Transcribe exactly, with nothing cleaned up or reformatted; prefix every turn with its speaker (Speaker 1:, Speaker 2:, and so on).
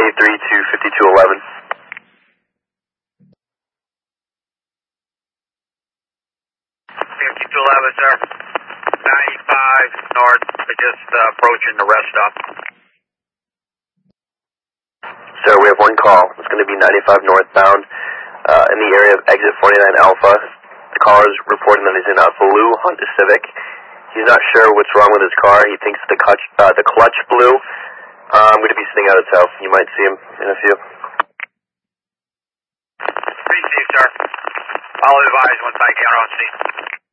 Speaker 1: three to fifty-two eleven.
Speaker 2: fifty-two eleven, sir. ninety-five north, just uh, approaching the rest stop.
Speaker 1: Sir, we have one call. It's going to be ninety-five northbound uh, in the area of exit forty-nine Alpha. The caller is reporting that he's in a blue Honda Civic. He's not sure what's wrong with his car. He thinks the clutch, uh, the clutch blew. Uh, I'm going to be sitting out of tow. You might see him in a few.
Speaker 2: Received, sir. I'll advise once I get on scene.